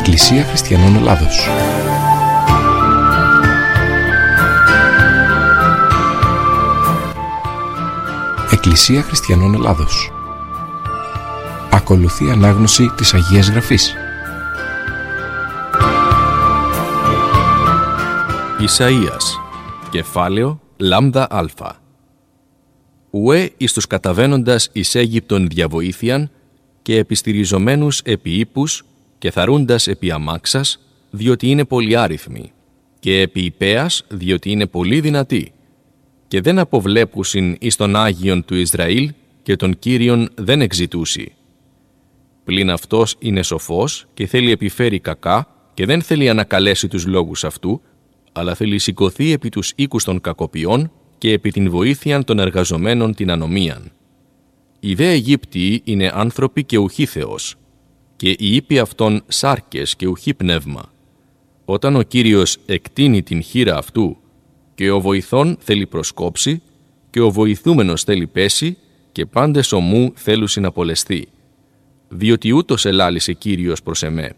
Εκκλησία Χριστιανών Ελλάδος. Εκκλησία Χριστιανών Ελλάδος. Ακολουθεί ανάγνωση της Αγίας Γραφής. Ισαΐας, κεφάλαιο λάμδα α. Ουέ εις τους καταβαίνοντας εις Αίγυπτον διαβοήθειαν και επιστηριζομένους επί ύπους και θαρούντας επί αμάξας, διότι είναι πολυάριθμοι, και επί υπέας, διότι είναι πολύ δυνατοί, και δεν αποβλέπουσιν εις τον Άγιον του Ισραήλ και τον Κύριον δεν εξητούσι. Πλην αυτός είναι σοφός και θέλει επιφέρει κακά και δεν θέλει ανακαλέσει τους λόγους αυτού, αλλά θέλει σηκωθεί επί τους οίκους των κακοποιών και επί την βοήθειαν των εργαζομένων την ανομίαν. Οι δε Αιγύπτιοι είναι άνθρωποι και ουχή Θεός, και οι ύποι αυτών σάρκες και ουχή πνεύμα. Όταν ο Κύριος εκτείνει την χείρα αυτού, και ο βοηθών θέλει προσκόψει, και ο βοηθούμενος θέλει πέσει, και πάντες ομού θέλουσιν απολεσθεί. Διότι ούτως ελάλησε Κύριος προς εμέ.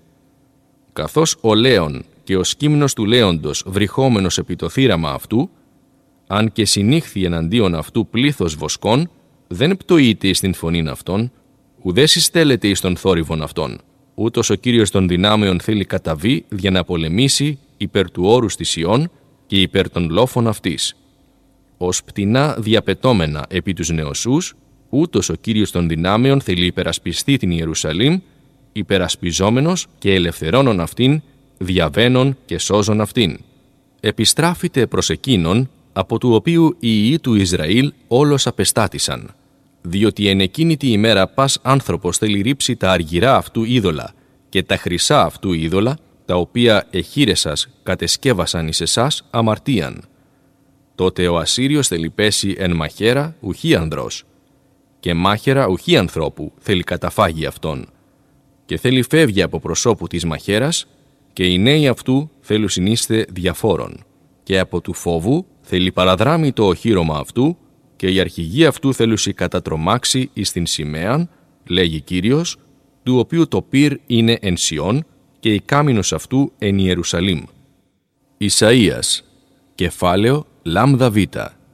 Καθώς ο λέον και ο σκύμνος του λέοντος βρυχόμενος επί το θύραμα αυτού, αν και συνήχθη εναντίον αυτού πλήθος βοσκών, δεν πτωείται εις την φωνήν αυτών, ουδέ συστέλλεται εις τον θόρυβον αυτών. Ούτως ο Κύριος των δυνάμεων θέλει καταβεί για να πολεμήσει υπέρ του όρους της Ιών και υπέρ των λόφων αυτής. Ως πτηνά διαπετώμενα επί τους νεοσούς, ούτως ο Κύριος των δυνάμεων θέλει υπερασπιστεί την Ιερουσαλήμ, υπερασπιζόμενος και ελευθερώνων αυτήν, διαβαίνων και σώζων αυτήν. Επιστράφητε προς εκείνον, από του οποίου οι ιοί του Ισραήλ όλος απεστάτησαν, διότι εν εκείνη τη ημέρα πας άνθρωπος θέλει ρίψει τα αργυρά αυτού είδωλα και τα χρυσά αυτού είδωλα, τα οποία εχείρεσας κατεσκεύασαν εις εσάς αμαρτίαν. Τότε ο Ασσύριος θέλει πέσει εν μαχαίρα ουχή ανδρός, και μάχαιρα ουχή ανθρώπου θέλει καταφάγει αυτόν, και θέλει φεύγει από προσώπου της μαχαίρας, και οι νέοι αυτού θέλουν συνείστε διαφόρων, και από του φόβου θέλει παραδράμει το οχύρωμα αυτού, και η αρχηγοί αυτού θέλουσι κατατρομάξει εις την σημαίαν, λέγει Κύριος, του οποίου το πυρ είναι εν Σιών, και η κάμινος αυτού εν Ιερουσαλήμ. Ισαΐας, κεφάλαιο λάμδα β.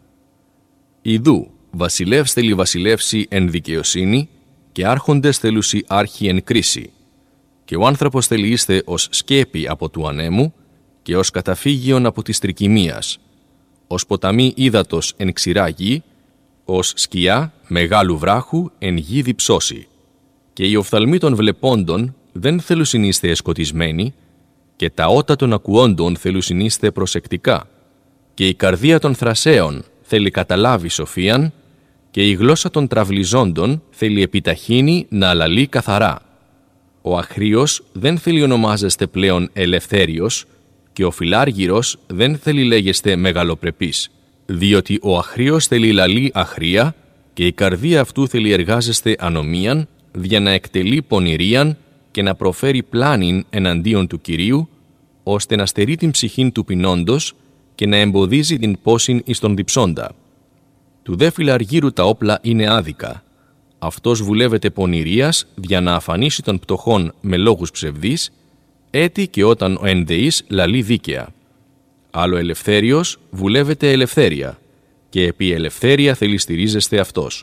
Ιδού, βασιλεύς θέλει βασιλεύσει εν δικαιοσύνη, και άρχοντες θέλουσι άρχη εν κρίση. Και ο άνθρωπος θέλει είστε ως σκέπη από του ανέμου, και ως καταφύγιον από της τρικυμίας, ως ποταμί ύδατος εν ξηρά γη, ως σκιά μεγάλου βράχου εν γη διψώσει. Και οι οφθαλμοί των βλεπόντων δεν θέλουν είστε εσκοτισμένοι, και τα ότα των ακουόντων θέλουν είστε προσεκτικά, και η καρδία των θρασέων θέλει καταλάβει σοφίαν, και η γλώσσα των τραυλιζόντων θέλει επιταχύνει να αλαλεί καθαρά. Ο αχρίος δεν θέλει ονομάζεστε πλέον ελευθέριος, και ο φιλάργυρος δεν θέλει λέγεστε μεγαλοπρεπής, διότι ο αχρίος θέλει λαλεί αχρία, και η καρδία αυτού θέλει εργάζεστε ανομίαν, για να εκτελεί πονηρίαν και να προφέρει πλάνην εναντίον του Κυρίου, ώστε να στερεί την ψυχήν του πεινώντος και να εμποδίζει την πόσιν εις τον διψώντα. Του δε φιλαργύρου τα όπλα είναι άδικα. Αυτός βουλεύεται πονηρίας για να αφανίσει τον πτωχόν με λόγους ψευδείς, έτι και όταν ο ενδεής λαλεί δίκαια. Άλλο ελευθέριος βουλεύεται ελευθέρια, και επί ελευθέρια θέλει στηρίζεστε αυτός.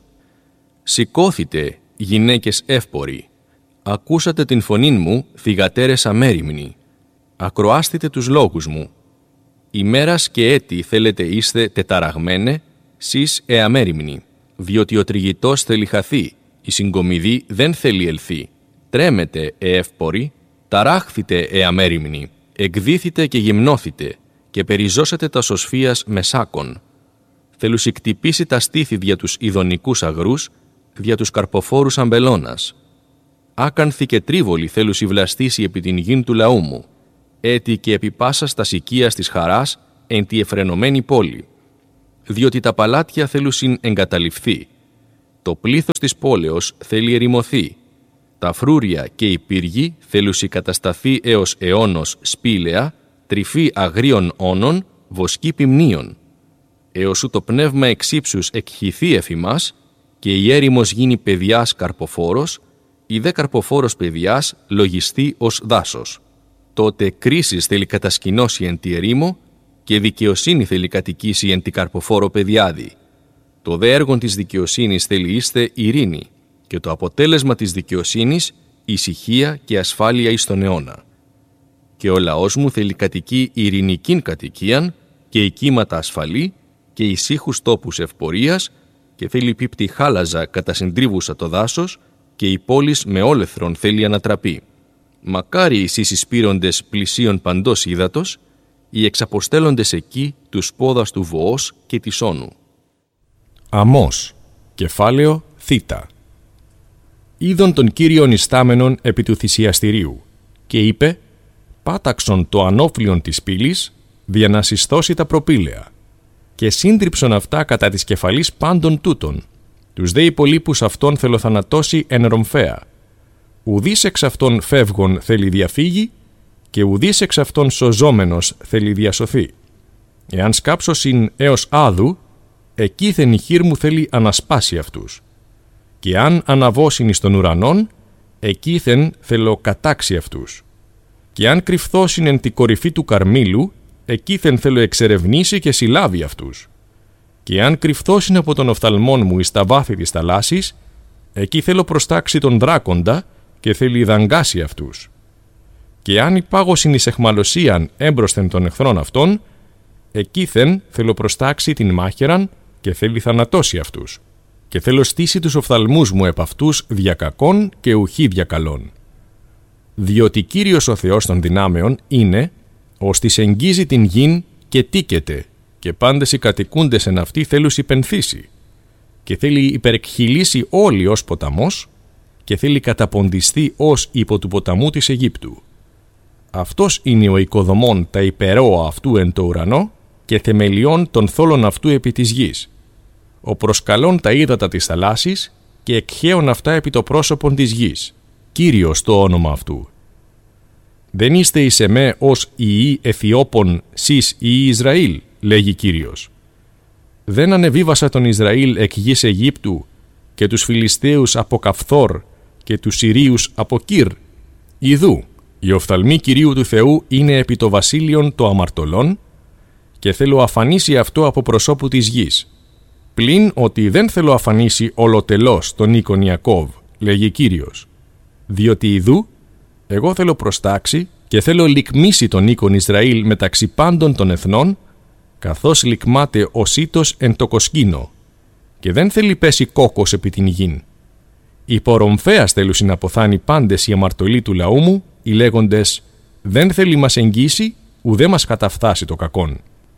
Σηκώθητε, γυναίκες εύποροι, ακούσατε την φωνήν μου, θυγατέρες αμέριμνοι, ακροάστητε τους λόγους μου. Ημέρας και έτη θέλετε είστε τεταραγμένε, σεις εαμέριμνοι, διότι ο τριγητός θέλει χαθεί, η συγκομιδή δεν θέλει ελθεί. Τρέμετε, εύποροι, ταράχθητε, εαμέριμνοι, εκδίθητε και γυμνώθητε, και περιζώσετε τα σωσφίας με σάκων. Θέλουσι κτυπήσει τα στήθη δια τους ειδονικούς αγρούς, δια τους καρποφόρους αμπελώνας. Άκανθη και τρίβολη θέλουσι βλαστήσει επί την γην του λαού μου, έτι και επί πάσας τα σικίας της χαράς εν τη εφρενωμένη πόλη. Διότι τα παλάτια θέλουσιν εγκαταλειφθεί. Το πλήθος της πόλεως θέλει ερημωθεί. Τα φρούρια και οι πύργοι θέλουσι κατασταθεί έως αιώνος σπήλαια, τρυφή αγρίων όνων, βοσκή πυμνίων. Έως σου το πνεύμα εξύψους εκχυθεί εφημάς, και η έρημος γίνει παιδιάς καρποφόρος, η δε καρποφόρος παιδιάς λογιστεί ως δάσος. τότε κρίσις θέλει κατασκηνώσει εν τη ερήμο και δικαιοσύνη θέλει κατοικήσει εν τη καρποφόρο πεδιάδη. Το δε έργον της δικαιοσύνης θέλει είστε ειρήνη και το αποτέλεσμα της δικαιοσύνης ησυχία και ασφάλεια εις τον αιώνα. Και ο λαός μου θέλει κατοικεί ειρηνικήν κατοικίαν και οικίματα ασφαλή και ησύχους τόπους ευπορίας και θέλει πίπτη χάλαζα κατά συντρίβουσα το δάσος και η πόλης με όλεθρον θέλει ανατραπεί. Μακάρι εσείς εισπύροντες πλησίων παντός ύδατος, οι εξαποστέλλοντες εκεί τους πόδας του βοός και της όνου. Αμώς, κεφάλαιο θήτα. Είδον τον Κύριον ιστάμενον επί του θυσιαστηρίου και είπε «Πάταξον το ανώφλιον της πύλης, δια να συστώσει τα προπήλαια και σύντριψον αυτά κατά της κεφαλής πάντων τούτων. Τους δε υπολείπους αυτών θελοθανατώσει εν ρομφαία. Ουδής εξ αυτών φεύγων θέλει διαφύγει και ουδής εξ αυτών σωζόμενος θέλει διασωθεί. Εάν σκάψωσιν έως άδου, εκείθεν η χείρ μου θέλει ανασπάσει αυτούς. Και αν αναβώσιν εις των ουρανών, εκείθεν θέλω κατάξει αυτούς. Και αν κρυφθώσιν εν τη κορυφή του Καρμήλου, εκείθεν θέλω εξερευνήσει και συλλάβει αυτούς. Και αν κρυφθώσιν από τον οφθαλμόν μου εις τα βάθη της θαλάσσης, εκεί θέλω προστάξει τον δράκοντα και θέλει δαγκάσει αυτούς. Και αν υπάγωσιν εις εχμαλωσίαν έμπροσθεν των εχθρών αυτών, εκείθεν θέλω προστάξει την μάχαιραν και θέλει θανατώσει αυτούς. Και θέλω στήσει τους οφθαλμούς μου επ' αυτούς διακακών και ουχή διακαλών. Διότι Κύριος ο Θεός των δυνάμεων είναι, ώστις εγγίζει την γην και τίκεται, και πάντες οι κατοικούντες εν αυτή θέλους υπενθήσει, και θέλει υπερεκχυλήσει όλοι ως ποταμός, και θέλει καταποντιστεί ως υπό του ποταμού της Αιγύπτου. Αυτός είναι ο οικοδομών τα υπερόα αυτού εν το ουρανό, και θεμελιών των θόλων αυτού επί της γης. Ο προσκαλών τα ύδατα της θαλάσσης, και εκχέων αυτά επί το πρόσωπον της γης. Κύριος το όνομα αυτού. Δεν είστε εις εμέ ως ιοί Αιθιώπων σεις ιοί Ισραήλ, λέγει Κύριος. Δεν ανεβίβασα τον Ισραήλ εκ γης Αιγύπτου και τους Φιλιστέους από Καφθόρ και τους Συρίους από Κύρ. Ιδού, η οφθαλμή Κυρίου του Θεού είναι επί το βασίλειον το αμαρτωλών και θέλω αφανίσει αυτό από προσώπου της γης. Πλην ότι δεν θέλω αφανίσει ολοτελώς τον οίκον Ιακώβ, λέγει Κύριος. Διότι ιδού, εγώ θέλω προστάξει και θέλω λικμίσει τον οίκον Ισραήλ μεταξύ πάντων των εθνών, καθώς λικμάται ο σύτος εν το κοσκίνο, και δεν θέλει πέσει κόκκος επί την γην. Υπορομφέας θέλουσιν αποθάνει πάντες οι αμαρτωλοί του λαού μου, οι λέγοντες «Δεν θέλει μας εγγύσει, ουδέ μας καταφθάσει το κακόν».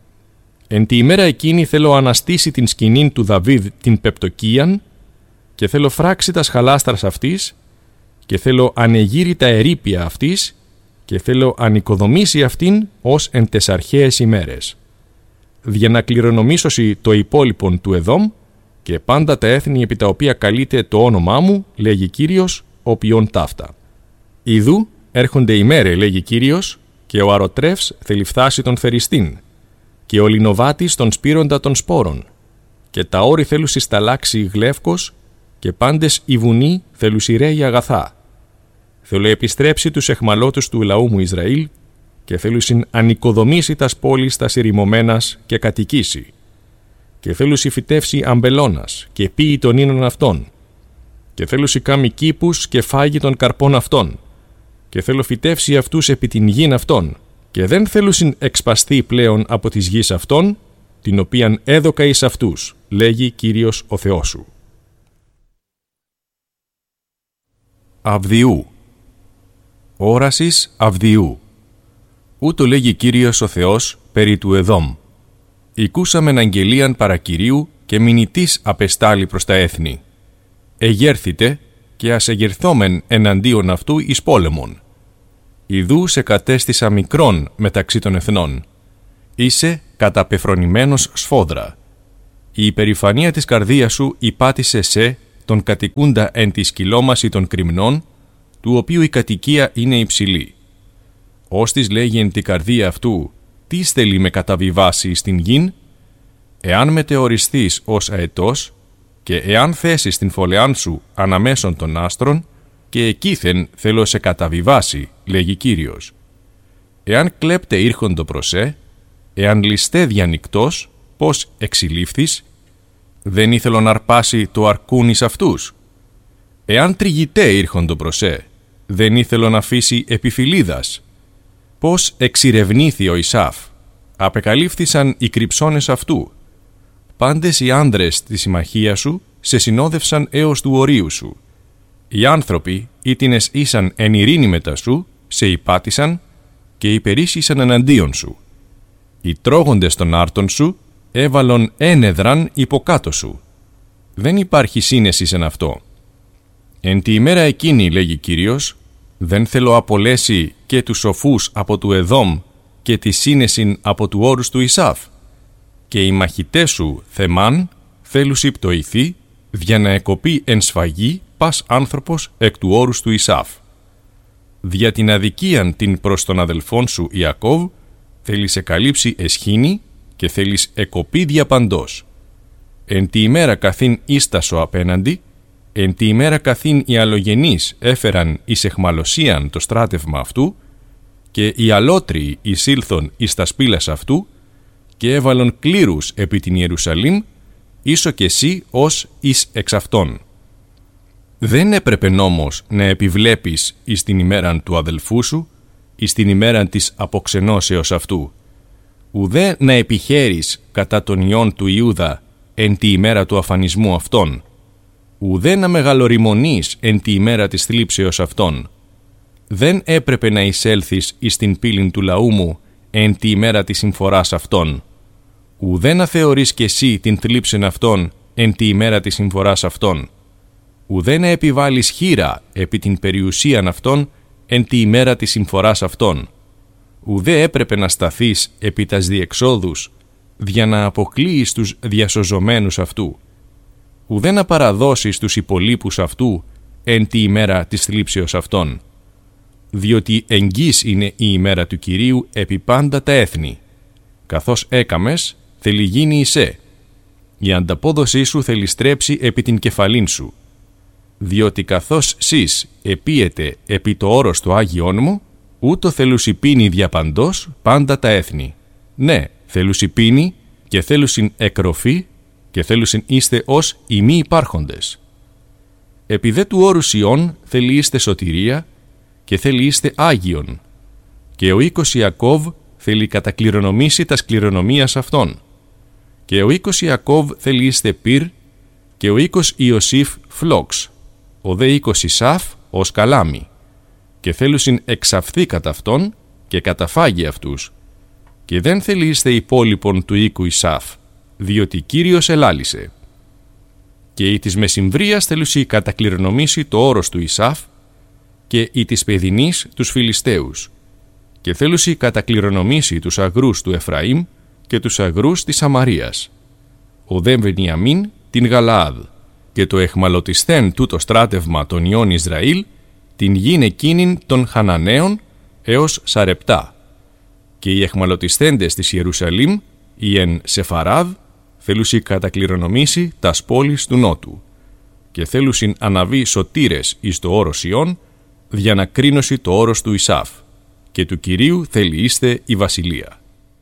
Εν τη ημέρα εκείνη θέλω αναστήσει την σκηνήν του Δαβίδ την πεπτοκίαν και θέλω φράξει τα σχαλάστρας αυτής και θέλω ανεγείρει τα ερείπια αυτής και θέλω ανοικοδομήσει αυτήν ως εν τες αρχαίες ημέρες. Για να κληρονομήσωση το υπόλοιπον του Εδόμ και πάντα τα έθνη επί τα οποία καλείται το όνομά μου, λέγει Κύριος, όποιον ταύτα. Ιδού έρχονται ημέρε, λέγει Κύριος, και ο αρωτρεύς θέλει φτάσει τον θεριστήν, και ο λινοβάτης τον σπύροντα των σπόρων, και τα όρη θέλουν συσταλάξει γλεύκος, και πάντες οι βουνοί θέλουν σειραίοι αγαθά. Θέλω επιστρέψει τους εχμαλώτους του λαού μου Ισραήλ, και θέλουν ανοικοδομήσει τας πόλεις τας ερημωμένας και κατοικήσει. Και θέλουν φυτεύσει αμπελώνας και πίει των ίνων αυτών. Και θέλουν κάμει κήπους και φάγει των καρπών αυτών. Και θέλω φυτεύσει αυτούς επί την γην αυτών. Και δεν θέλουν εξπαστεί πλέον από της γης αυτών, την οποίαν έδωκα εις αυτούς, λέγει Κύριος ο Θεός σου. Αβδιού. Όρασης Αβδιού. Ούτω λέγει Κύριος ο Θεός περί του Εδόμ. Οικούσαμεν αγγελίαν παρακυρίου και μηνυτής απεστάλει προς τα έθνη. Εγέρθητε και ας εγερθόμεν εναντίον αυτού εις πόλεμον. Ιδού σε κατέστησα μικρόν μεταξύ των εθνών. Είσαι καταπεφρονημένος σφόδρα. Η υπερηφανία της καρδίας σου υπάτησε σε τον κατοικούντα εν τη σκυλόμαση των κρυμνών, του οποίου η κατοικία είναι υψηλή. Ώστις λέγει εν τη καρδία αυτού, τι στελεί με καταβιβάσει στην γην, εάν μετεωριστείς ως αετός και εάν θέσεις την φωλεάν σου αναμέσων των άστρων, και εκείθεν θέλω σε καταβιβάσει, λέγει Κύριος. εάν κλέπτε ήρχοντο προσέ, εάν ληστέ διανυκτός, πώς εξηλήφθης, δεν ήθελον να αρπάσει το αρκούν εις αυτούς. Εάν τριγητέ ήρχοντο προσέ, δεν ήθελον να αφήσει επιφυλίδας. Πώς εξηρευνήθη ο Ισάφ, απεκαλύφθησαν οι κρυψώνες αυτού. Πάντες οι άνδρες της συμμαχίας σου σε συνόδευσαν έως του ορίου σου. Οι άνθρωποι, ήτινες ήσαν εν ειρήνη μετά σου, σε υπάτησαν και υπερίσχυσαν εναντίον σου. Οι τρώγοντες των άρτων σου έβαλον ένεδραν υποκάτω σου. Δεν υπάρχει σύνεση εν αυτό. Εν τη ημέρα εκείνη, λέγει Κύριος, δεν θέλω απολέσει και τους σοφούς από του Εδόμ και τη σύνεσιν από του όρους του Ισάφ. Και οι μαχητές σου, Θεμάν, θέλουσι πτωηθεί, δια να εκοπεί εν σφαγή πας άνθρωπος εκ του όρους του Ισάφ. Δια την αδικίαν την προς τον αδελφόν σου Ιακώβ, θέλεις εκαλύψει εσχήνη και θέλεις εκοπεί διαπαντός. Εν τη ημέρα καθήν ίστασο απέναντι, εν τη ημέρα καθήν οι αλλογενείς έφεραν εις εχμαλωσίαν το στράτευμα αυτού και οι αλότριοι εισήλθον εις τα σπήλας αυτού και έβαλον κλήρους επί την Ιερουσαλήμ, ίσο και εσύ ως εις εξ αυτών. Δεν έπρεπε νόμος να επιβλέπεις εις την ημέραν του αδελφού σου, εις την ημέραν της αποξενώσεως αυτού, ουδέ να επιχαίρεις κατά τον ιόν του Ιούδα εν τη ημέρα του αφανισμού αυτών, ουδέ να μεγαλοριμονείς εν τη ημέρα της θλίψεως αυτών. Δεν έπρεπε να εισέλθεις εις την πύλην του λαού μου εν τη ημέρα της συμφοράς αυτών, ουδέ να θεωρείς κι εσύ την θλίψην αυτών εν τη ημέρα της συμφοράς αυτών, ουδέ να επιβάλλεις χείρα επί την περιουσίαν αυτών εν τη ημέρα της συμφοράς αυτών, ουδέ έπρεπε να σταθείς επί τας διεξόδους δια να αποκλείεις τους διασωζομένους αυτού, ουδέ να παραδώσεις τους υπολείπους αυτού εν τη ημέρα της θλίψεως αυτών, διότι εγγύς είναι η ημέρα του Κυρίου επί πάντα τα έθνη. Καθώς έκαμες, θέλει γίνει εισέ. Η ανταπόδοσή σου θέλει στρέψει επί την κεφαλήν σου. Διότι καθώς σεις επίετε επί το όρος του Άγιον μου, ούτω θέλουσι πίνει διαπαντός πάντα τα έθνη. Ναι, θέλουσι πίνει και θέλουσιν εκροφή και θέλουσιν είστε ως οι μη υπάρχοντες. Επί δε του όρους Ιών θέλει είστε σωτηρία και θέλει είστε Άγιον. Και ο οίκος Ιακώβ θέλει κατακληρονομήσει τας κληρονομίας αυτών. Και ο οίκος Ιακώβ θέλει είστε πυρ και ο οίκος Ιωσήφ φλόξ, ο δε οίκος Ισάφ ως καλάμι. Και θέλουσιν εξαφθεί κατά αυτόν και καταφάγει αυτούς. Και δεν θέλει είστε υπόλοιπον του οίκου Ισάφ, διότι Κύριος ελάλησε. Και η της μεσημβρίας θέλουσι κατακληρονομήσει το όρος του Ισάφ και η της παιδινής τους Φιλιστέους. Και θέλουσι κατακληρονομήσει τους αγρούς του Εφραήμ και τους αγρούς της Σαμαρίας. Ο δε Βενιαμίν την Γαλαάδ και το εχμαλωτισθέν τούτο στράτευμα των ιών Ισραήλ την γην εκείνην των Χαναναίων έως Σαρεπτά. Και οι εχμαλωτισθέντες της Ιερουσαλήμ, οι εν Σεφαράδ, θέλουσι κατακληρονομήσει τας πόλεις του Νότου και θέλουσιν αναβεί σωτήρες εις το όρος Ιών δια να κρίνωση το όρος του Ισάφ και του Κυρίου θέλει είστε η βασιλεία.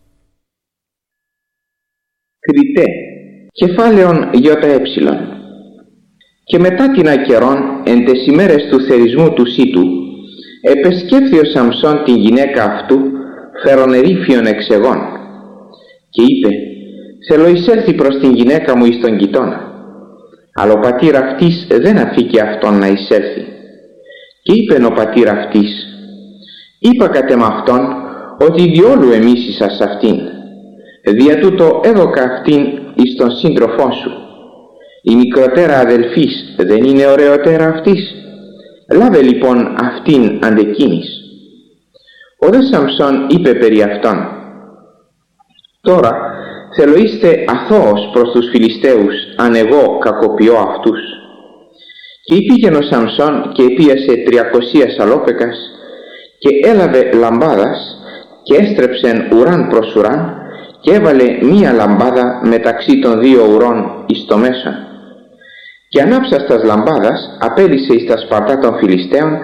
Κριτέ, κεφάλαιον ΙΕ. Και μετά την ακερών εν τες ημέρες του θερισμού του Σίτου επεσκέφθη ο Σαμσόν την γυναίκα αυτού φερονερίφιον εξεγών και είπε «Θέλω εισέλθει προς την γυναίκα μου εις τον γειτόνα». Αλλά ο πατήρ αυτής δεν αφήκε αυτόν να εισέλθει. Και είπεν ο πατήρ αυτής «Είπα κατ' αυτόν ότι διόλου εμίσησας αυτήν, δια τούτο έδωκα αυτήν εις τον σύντροφό σου. Η μικροτέρα αδελφής δεν είναι ωραιοτέρα αυτής, λάβε λοιπόν αυτήν αντεκίνης». Ο δε Σαμσόν είπε περί αυτόν «Τώρα θέλω είστε αθώος προς τους Φιλιστέους, αν εγώ κακοποιώ αυτούς». Και πήγαινε ο Σαμσόν και επίασε 300 σαλόπεκας και έλαβε λαμπάδας και έστρεψεν ουράν προς ουράν και έβαλε μία λαμπάδα μεταξύ των δύο ουρών εις το μέσον. Και ανάψας τας λαμπάδας απέλυσε εις τα σπαρτά των Φιλιστέων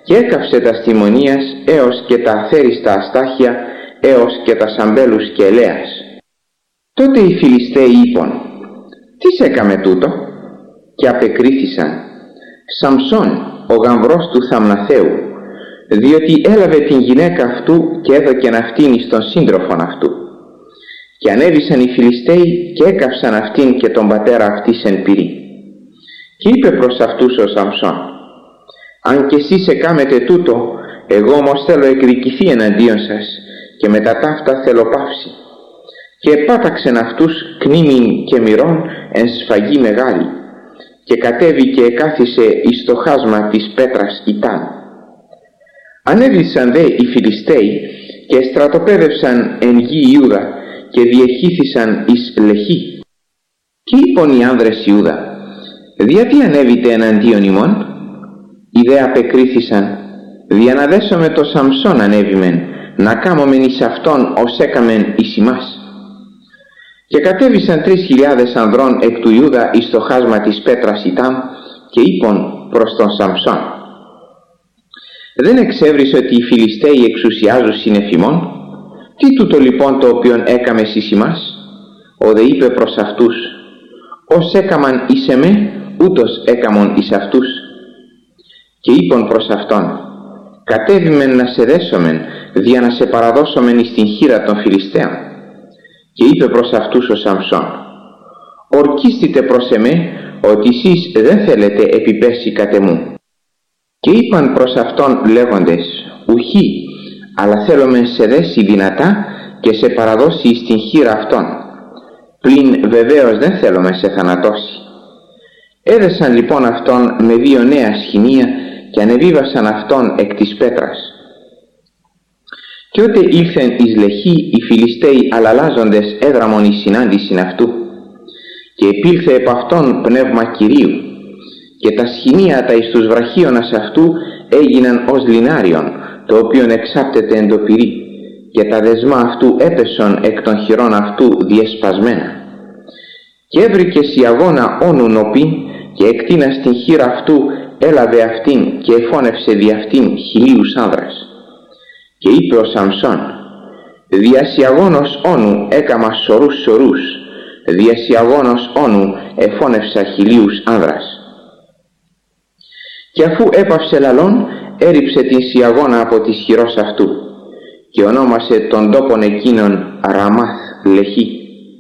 και έκαψε τα στιμονίας έως και τα αθέριστα αστάχια έως και τα σαμπέλους και ελέας. Τότε οι Φιλιστέοι είπαν: «Τι έκαμε τούτο?» Και απεκρίθησαν: «Σαμσόν, ο γαμβρός του Θαμναθαίου, διότι έλαβε την γυναίκα αυτού και έδωκεν αυτήν εις τον σύντροφον αυτού». Και ανέβησαν οι Φιλιστέοι και έκαψαν αυτήν και τον πατέρα αυτής εν πυρί. Και είπε προς αυτούς ο Σαμσόν: «Αν κι εσείς εκάμετε τούτο, εγώ όμως θέλω εκδικηθεί εναντίον σας και μετά ταύτα θέλω πάυση». Και επάταξεν αυτούς κνήμην και μυρών εν σφαγή μεγάλη, και κατέβη και εκάθισε εις το χάσμα της πέτρας Ιτάν. Ανέβησαν δε οι Φιλιστέοι και στρατοπέδευσαν εν γη Ιούδα και διεχύθησαν εις Λεχή. Και είπαν οι άνδρες Ιούδα: «Γιατί ανέβητε εναντίον ημών?» Οι δε απεκρίθησαν: «Δια να δέσουμε το Σαμσόν ανέβημεν, να κάμομεν εις αυτόν ως έκαμεν εις ημάς». Και κατέβησαν 3.000 ανδρών εκ του Ιούδα εις το χάσμα της πέτρας Ιτάμ και είπαν προς τον Σαμσόν: «Δεν εξέβρισε ότι οι Φιλιστέοι εξουσιάζουν συνεφημών? Τι τούτο λοιπόν το οποίον έκαμες εις ημάς?» Ο δε είπε προς αυτούς: «Ως έκαμαν εις εμέ, ούτως έκαμον εις αυτούς». Και είπαν προς αυτόν: «Κατέβημεν να σε δέσομεν, δια να σε παραδώσομεν εις την χείρα των Φιλιστέων». Και είπε προς αυτούς ο Σαμσόν: «Ορκίστητε προς εμέ, ότι εσείς δεν θέλετε επιπέσει κατ' εμού». Και είπαν προς αυτόν λέγοντες: «Ουχή, αλλά θέλομεν σε δέσει δυνατά και σε παραδώσει εις την χείρα αυτών. Πλην βεβαίως δεν θέλουμε σε θανατώσει». Έδεσαν λοιπόν αυτόν με 2 νέα σχοινία και ανεβίβασαν αυτόν εκ της πέτρας. Και ότε ήλθεν εις Λεχή, οι Φιλιστέοι αλλαλάζοντες έδραμον εις συνάντησιν αυτού. Και επήλθε επ' αυτόν πνεύμα Κυρίου, και τα σχοινία τα εις τους βραχίωνας αυτού έγιναν ως λινάριον, το οποίον εξάπτεται εν το πυρί, και τα δεσμά αυτού έπεσον εκ των χειρών αυτού διεσπασμένα. Και έβρικες η αγώνα όνου νοπήν, και εκτίνα στην χείρα αυτού έλαβε αυτήν και εφώνευσε δι' αυτήν 1.000 άνδρας. Και είπε ο Σαμσόν: «Διασιαγώνος όνου έκαμα σωρούς, διασιαγώνος όνου εφώνευσα 1.000 άνδρας». Και αφού έπαυσε λαλών, έριψε την σιαγώνα από της χειρός αυτού και ονόμασε τον τόπον εκείνον Ραμάθ Λεχή.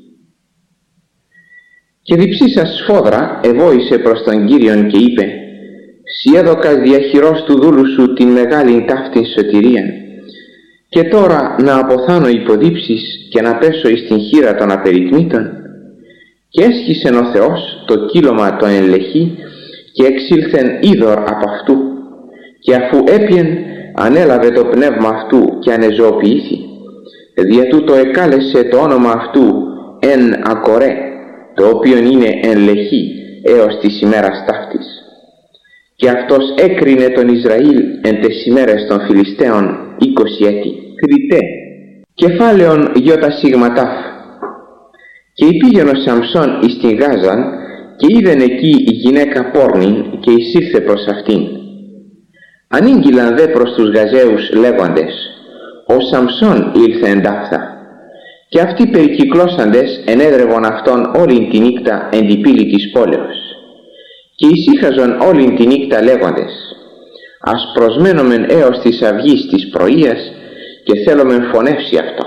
Και διψήσα σφόδρα εβόησε προς τον Κύριον και είπε: «Σι έδωκας δια χειρός του δούλου σου την μεγάλην ταύτην σωτηρίαν. Και τώρα να αποθάνω υποδίψεις και να πέσω εις την χείρα των απερικμήτων». Και έσχισεν ο Θεός το κύλωμα το εν Λεχή και εξήλθεν είδωρ από αυτού, και αφού έπιεν ανέλαβε το πνεύμα αυτού και ανεζωοποιήθη. Δια τούτο εκάλεσε το όνομα αυτού εν Ακορέ, το οποίον είναι εν Λεχή έως της ημέρας ταύτης. Και αυτός έκρινε τον Ισραήλ εν τες ημέρες των Φιλιστέων 20 έτη. Κριτέ, κεφάλαιον γιώτα σίγμα τάφ. Και υπήγαινε ο Σαμσόν εις την Γάζαν και είδεν εκεί η γυναίκα πόρνην και εισήλθε προς αυτήν. Ανήγγυλαν δε προς τους Γαζαίους λέγοντες: «Ο Σαμσόν ήλθε εντάφθα». Και αυτοί περικυκλώσαντες ενέδρευον αυτόν όλην τη νύχτα εν τη πύλη της πόλεως. Και ησύχαζον όλην τη νύχτα λέγοντες: «Ας προσμένομεν έως της αυγής της πρωίας και θέλομεν φωνεύσει αυτόν».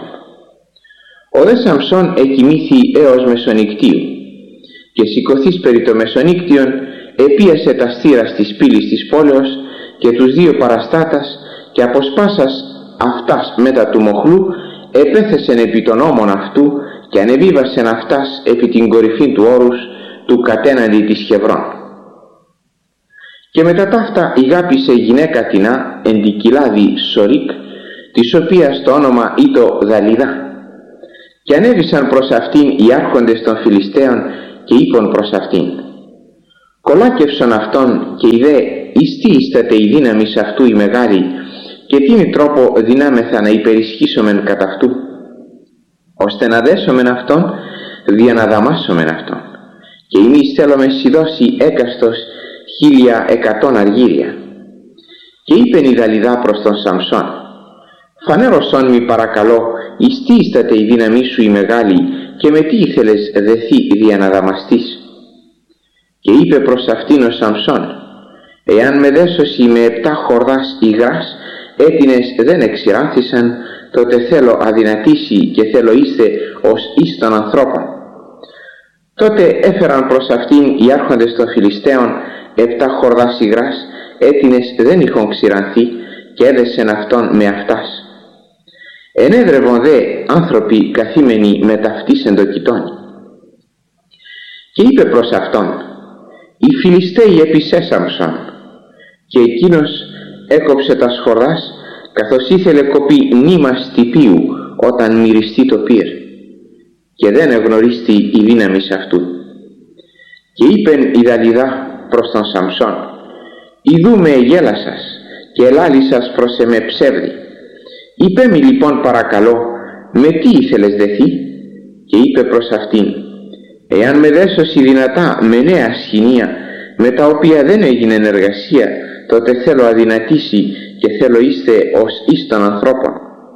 Ο δε Σαμσόν εκοιμήθη έως μεσονυκτίου και σηκωθείς περί το μεσονύκτιον επίασε τα στήρας της πύλης της πόλεως και τους 2 παραστάτας και αποσπάσας αυτάς μετά του μοχλού επέθεσεν επί των ώμων αυτού και ανεβίβασεν αυτάς επί την κορυφή του όρους του κατέναντι της Χεβρών. Και μετά ταύτα ηγάπησε γυναίκα τινά εν τη κοιλάδη Σορίκ, της οποίας το όνομα ήτο Δαλιδά. Και ανέβησαν προς αυτήν οι άρχοντες των Φιλιστέων και είπαν προς αυτήν: «Κολάκευσον αυτόν και ιδέ εις τιίσταται η δύναμις αυτού η μεγάλη και τίνη τρόπο δυνάμεθα να υπερισχύσομεν κατά αυτού, ώστε να δέσομεν αυτόν δια να δαμάσομεν αυτόν, και εμείς θέλομεν σι δώσει έκαστος 1.100 αργύρια». Και είπεν η Δαλιδά προς τον Σαμσόν: «Φανέρωσον μη παρακαλώ, εις τι ίσταται η δύναμή σου η μεγάλη, και με τι ήθελες δεθεί δια να δαμαστείς?» Και είπε προς αυτήν ο Σαμσόν: «Εάν με δέσωση με 7 χορδάς υγράς, έτινες δεν εξηράνθησαν, τότε θέλω αδυνατήσει και θέλω είστε ως εις των ανθρώπων». Τότε έφεραν προς αυτήν οι άρχοντες των Φιλιστέων 7 χορδάς υγράς, έτινες δεν είχον ξηρανθεί, και έδεσεν αυτόν με αυτάς. Ενέδρευον δε άνθρωποι καθήμενοι με ταυτής εντοκιτώνει. Και είπε προς αυτόν: «Οι Φιλιστέοι έπισέ Σαμσόν». Και εκείνος έκοψε τα σχορδάς, καθώς ήθελε κοπεί νήμας τυπίου όταν μυριστεί το πυρ, και δεν εγνωρίστη η δύναμη αυτού. Και είπεν η Δαλιδά προς τον Σαμσόν: «Ιδού με γέλασας και ελάλησας προς εμέ ψεύδι. Είπε μη λοιπόν παρακαλώ, με τι ήθελες δεθεί?» Και είπε προς αυτήν: «Εάν με δέσωση δυνατά με νέα σχοινία, με τα οποία δεν έγινε εργασία, τότε θέλω αδυνατήσει και θέλω είστε ως εις των ανθρώπων».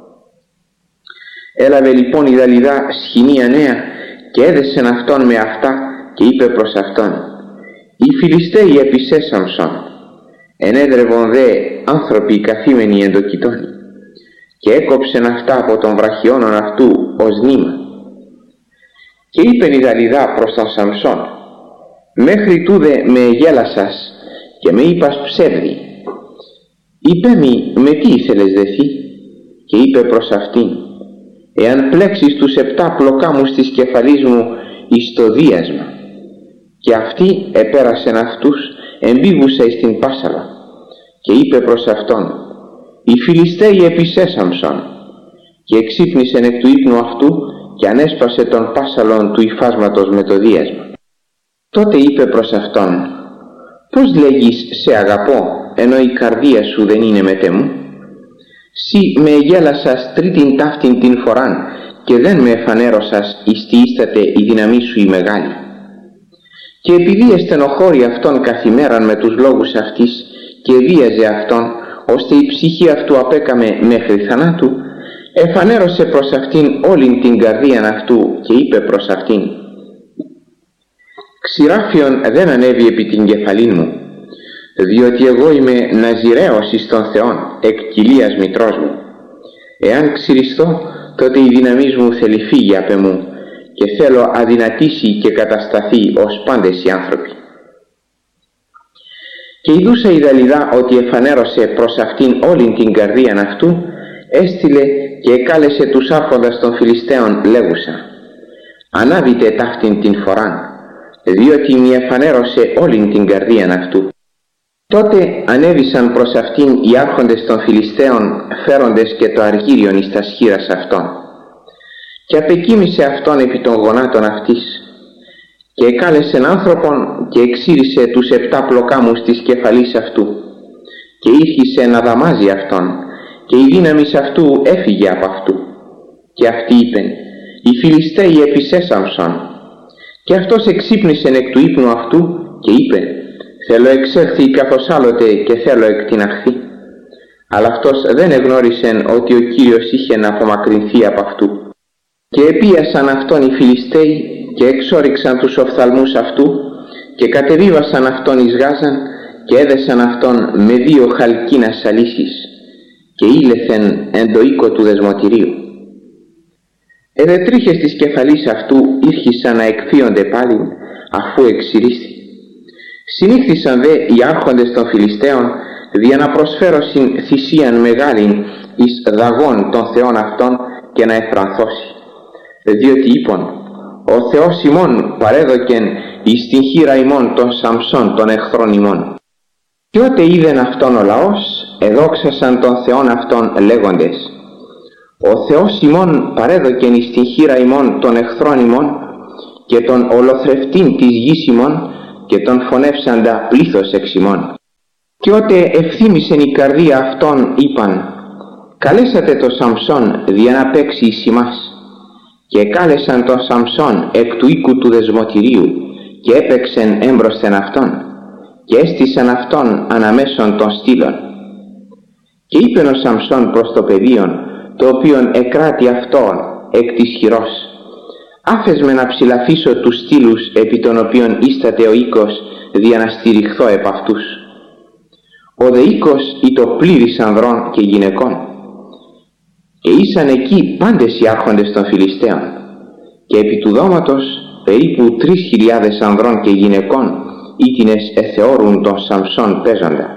Έλαβε λοιπόν η Δαλιδά σχοινία νέα και έδεσεν αυτόν με αυτά, και είπε προς αυτόν: «Οι Φιλιστέοι έπισέ Σαμσόν». Ενέδρευον δε άνθρωποι καθήμενοι εντοκιτώνει, και έκοψεν αυτά από των βραχιώνων αυτού ως νήμα. Και είπεν η Δαλιδά προς τον Σαμσόν: «Μέχρι τούδε με γέλασας και με είπας ψεύδι. Είπε μη με τι ήθελες δεθεί?» Και είπε προς αυτήν: «Εάν πλέξεις τους 7 πλοκάμους της κεφαλής μου εις το δίασμα». Και αυτή επέρασεν αυτούς εμπίγουσα εις την πάσαλα. Και είπε προς αυτόν: «Οι Φιλιστέοι έπισέ Σαμσόν». Και εξύπνησεν εκ του ύπνου αυτού και ανέσπασε τον πάσαλον του υφάσματος με το δίασμα. Τότε είπε προς αυτόν: «Πώς λέγεις σε αγαπώ, ενώ η καρδία σου δεν είναι μετέ μου? Συ με εγέλασας τρίτην ταύτην την φοράν, και δεν με εφανέρωσας εις τι ίσταται η δύναμή σου η μεγάλη. Και επειδή εστενοχώρη αυτόν καθημέραν με τους λόγους αυτής, και βίαζε αυτόν, ώστε η ψυχή αυτού απέκαμε μέχρι θανάτου, εφανέρωσε προς αυτήν όλην την καρδίαν αυτού και είπε προς αυτήν: «Ξηράφιον δεν ανέβη επί την κεφαλήν μου, διότι εγώ είμαι ναζιραίος εις τον Θεόν, εκ κοιλίας μητρός μου. Εάν ξυριστώ, τότε η δύναμής μου θέλει φύγει απ' εμού, και θέλω αδυνατήσει και κατασταθεί ως πάντες οι άνθρωποι». Και ειδούσα η Δαλιδά ότι εφανέρωσε προς αυτήν όλην την καρδίαν αυτού, έστειλε και εκάλεσε τους άρχοντας των Φιλιστέων λέγουσα: «Ανάβητε ταύτην την φοράν, διότι μη εφανέρωσε όλην την καρδίαν αυτού». Τότε ανέβησαν προς αυτήν οι άρχοντες των Φιλιστέων, φέροντες και το αργύριον εις τας χεῖρας αυτών. Και απεκοίμησε αυτόν επί των γονάτων αυτής, και εκάλεσεν άνθρωπον και εξήρισε τους 7 πλοκάμους της κεφαλής αυτού, και ήρχισε να δαμάζει αυτόν, και η δύναμη αυτού έφυγε από αυτού. Και αυτοί είπεν: «Οι Φιλιστέοι έπισέ Σαμσόν». Και αυτός εξύπνησεν εκ του ύπνου αυτού και είπε: «Θέλω εξέλθει καθώς άλλοτε και θέλω εκτιναχθεί». Αλλά αυτός δεν εγνώρισεν ότι ο Κύριος είχε να απομακρυνθεί από αυτού. Και επίασαν αυτόν οι Φιλιστέοι και εξόριξαν τους οφθαλμούς αυτού και κατεβίβασαν αυτόν εις Γάζαν και έδεσαν αυτόν με 2 χαλκίνας σαλίσης και ήλεθεν εν το οίκο του δεσμοτηρίου. Εδετρίχες της κεφαλής αυτού ήρχισαν να εκφύονται πάλι αφού εξηρίσθη. Συνήχθησαν δε οι άρχοντες των Φιλιστέων δια να προσφέρωσιν θυσίαν μεγάλην εις δαγών των θεών αυτών και να εφρανθώσει. Διότι είπον: «Ο Θεός ημών παρέδοκεν εις την χείρα ημών των Σαμσών των εχθρών ημών». Και ότε είδεν αυτόν ο λαός, εδόξασαν των θεών αυτών λέγοντες: «Ο Θεός ημών παρέδοκεν εις την χείρα ημών των εχθρών ημών και τον ολοθρευτήν της γης ημών και τον φωνεύσαντα πλήθος εξ ημών». Και ότε ευθύμησεν η καρδία αυτών είπαν: «Καλέσατε το Σαμσόν δια να παίξει εις ημάς». Και κάλεσαν τον Σαμσόν εκ του οίκου του δεσμοτηρίου και έπαιξεν έμπροσθεν αυτόν και έστησαν αυτόν αναμέσων των στήλων. Και είπεν ο Σαμσόν προς το παιδίον, το οποίον εκράτη αυτόν εκ της χειρός, άφες με να ψηλαφίσω τους στήλους επί των οποίων ίσταται ο οίκος, δια να στηριχθώ επ' αυτούς. Ο δε οίκος ήτο πλήρης ανδρών και γυναικών, και ήσαν εκεί πάντες οι άρχοντες των Φιλιστέων, και επί του δώματος περίπου 3.000 ανδρών και γυναικών, ήτινες εθεώρουν τον Σαμσόν παίζοντα.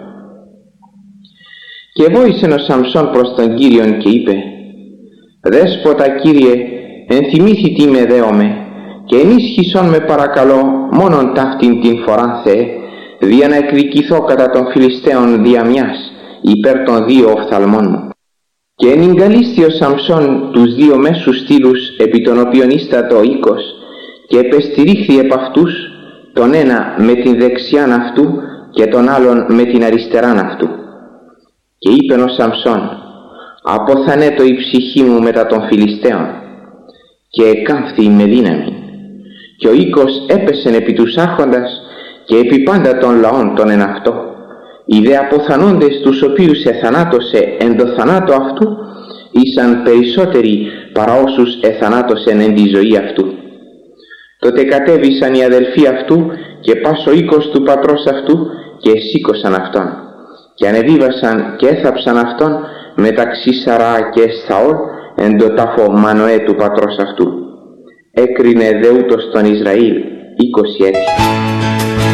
Και βόησεν ο Σαμσόν προς τον Κύριον και είπε, «Δέσποτα Κύριε, ενθυμήθη τι με δέομαι, και ενίσχυσον με παρακαλώ μόνον ταύτην την φοράν Θεέ, δια να εκδικηθώ κατά των Φιλιστέων δια μιας, υπέρ των 2 οφθαλμών μου». Και ενηγκαλίστη ο Σαμσόν τους 2 μέσους στήλους επί των οποίων ίστατο ο οίκος, και επεστηρίχθη επ' αυτούς, τον ένα με την δεξιάν αυτού και τον άλλον με την αριστεράν αυτού. Και είπεν ο Σαμσόν, «Αποθανέτω η ψυχή μου μετά των Φιλιστέων», και εκάμφθη με δύναμη. Και ο οίκος έπεσεν επί τους άρχοντας και επί πάντα των λαών των εναυτό. Οι δε αποθανόντες τους οποίους εθανάτωσε εν το θανάτο αυτού, ήσαν περισσότεροι παρά όσους εθανάτωσεν εν τη ζωή αυτού. Τότε κατέβησαν οι αδελφοί αυτού και πας ο οίκος του πατρός αυτού και σήκωσαν αυτόν. Και ανεβίβασαν και έθαψαν αυτόν μεταξύ Σαρά και Εσθαόλ εν το τάφο Μανοέ του πατρός αυτού. Έκρινε δε ούτως τον Ισραήλ 20 έτη.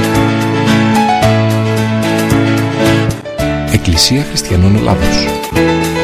Εκκλησία Χριστιανών Ελλάδος.